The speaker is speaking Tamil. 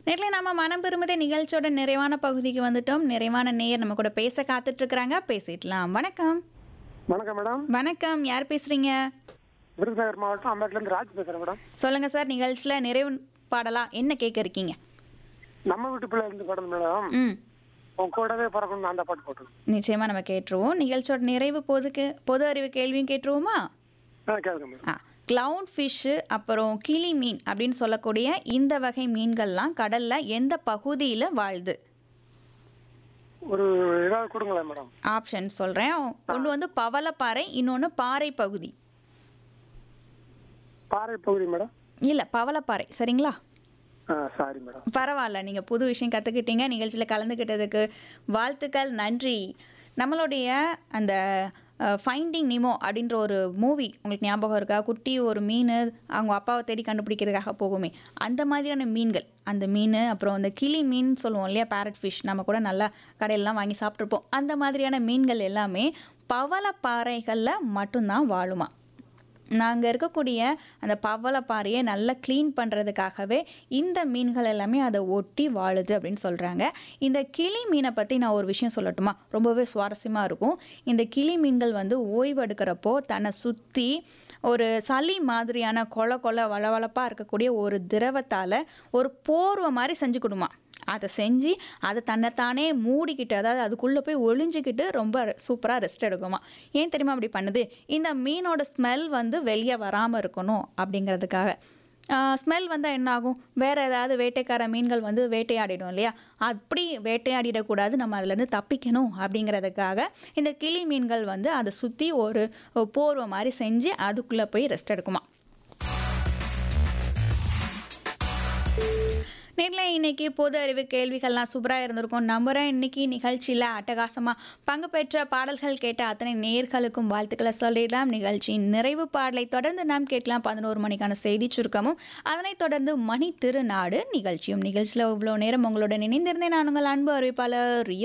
நேர்ல நம்ம மனம் பெருமதே நிகழ்ச்சியோட நிறைவான பகுதிக்கு வந்துட்டோம். நிறைவான நேயர் நம்ம கூட பேச காத்துட்டு இருக்காங்க. பேசிடலாம். வணக்கம். வணக்கம் மேடம். வணக்கம். யார் பேசுறீங்க? விருதுநகர் மாவட்டம் அம்பேட்லேருந்து ராஜ் பேசுறேன் மேடம். சொல்லுங்க சார். நிகழ்ச்சியில நிறைவு பாடலா என்ன கேட்க இருக்கீங்க? நம்ம வீட்டு பிள்ளை இருந்து படம் மேடம். ம். உன் கூடவே பிறக்கணும் அந்த பாட்டு போட்டு. நிச்சயமா நம்ம கேட்டுருவோம். நிகழ்ச்சியோட நிறைவு பொது அறிவு கேள்வியும் கேட்டுருவோமா? கேளுங்க மேடம். கிளவுன் ஃபிஷ்ஷு அப்புறம் கிளி மீன் அப்படின்னு சொல்லக்கூடிய இந்த வகை மீன்கள்லாம் கடல்ல எந்த பகுதியில் வாழுது? ஒரு ஏதாவது கொடுங்களேன் மேடம். ஆப்ஷன் சொல்கிறேன். ஒன்று வந்து பவளப்பாறை, இன்னொன்று பாறை பகுதி. பாறை பகுதி மேடம். இல்லை, பவளப்பாறை. சரிங்களா? Sorry madam. பரவாயில்ல. நீங்கள் புது விஷயம் கற்றுக்கிட்டீங்க. நிகழ்ச்சியில் கலந்துக்கிட்டதுக்கு வாழ்த்துக்கள். நன்றி. நம்மளுடைய அந்த ஃபைண்டிங் நிமோ அப்படின்ற ஒரு மூவி உங்களுக்கு ஞாபகம் இருக்கா? குட்டி ஒரு மீன் அவங்க அப்பாவை தேடி கண்டுபிடிக்கிறதுக்காக போகுமே, அந்த மாதிரியான மீன்கள். அந்த மீன் அப்புறம் அந்த கிளி மீன் சொல்லுவோம் இல்லையா, பேரட் ஃபிஷ், நம்ம கூட நல்லா கடையிலலாம் வாங்கி சாப்பிட்ருப்போம். அந்த மாதிரியான மீன்கள் எல்லாமே பவளப்பாறைகளில் மட்டும்தான் வாழுமா. நாங்கள் இருக்கக்கூடிய அந்த பவளப்பாறையை நல்லா க்ளீன் பண்ணுறதுக்காகவே இந்த மீன்கள் எல்லாமே அதை ஒட்டி வாழுது அப்படின்னு சொல்கிறாங்க. இந்த கிளி மீனை பற்றி நான் ஒரு விஷயம் சொல்லட்டுமா? ரொம்பவே சுவாரஸ்யமாக இருக்கும். இந்த கிளி மீன்கள் வந்து ஓய்வு எடுக்கிறப்போ தன்னை சுற்றி ஒரு சளி மாதிரியான கொல வளவளப்பாக இருக்கக்கூடிய ஒரு திரவத்தால் ஒரு போர்வை மாதிரி செஞ்சுக்கிடுமா. அதை செஞ்சு அதை தன்னைத்தானே மூடிக்கிட்டு, அதாவது அதுக்குள்ளே போய் ஒளிஞ்சிக்கிட்டு ரொம்ப சூப்பராக ரெஸ்ட் எடுக்குமா. ஏன் தெரியுமா அப்படி பண்ணுது? இந்த மீனோட ஸ்மெல் வந்து வெளியே வராமல் இருக்கணும் அப்படிங்கிறதுக்காக. ஸ்மெல் வந்தால் என்ன ஆகும்? வேறு ஏதாவது வேட்டைக்கார மீன்கள் வந்து வேட்டையாடிடும் இல்லையா, அப்படி வேட்டையாடிடக்கூடாது, நம்ம அதுலேருந்து தப்பிக்கணும் அப்படிங்கிறதுக்காக இந்த கிளி மீன்கள் வந்து அதை சுற்றி ஒரு போர்வை மாதிரி செஞ்சு அதுக்குள்ளே போய் ரெஸ்ட் எடுக்குமா. நேரில் இன்னைக்கு பொது அறிவு கேள்விகள்லாம் சூப்பராக இருந்திருக்கும் நம்புகிறேன். இன்னைக்கு நிகழ்ச்சியில் அட்டகாசமாக பங்கு பெற்ற பாடல்கள் கேட்ட அத்தனை நேர்களுக்கும் வாழ்த்துக்களை சொல்லிடலாம். நிகழ்ச்சியின் நிறைவு பாடலை தொடர்ந்து நாம் கேட்கலாம். 11 மணிக்கான செய்தி சுருக்கமும், அதனைத் தொடர்ந்து மணி திருநாடு நிகழ்ச்சியும். நிகழ்ச்சியில் இவ்வளோ நேரம் உங்களுடன் இணைந்திருந்தேன் நான் உங்கள் அன்பு அறிவிப்பாளர்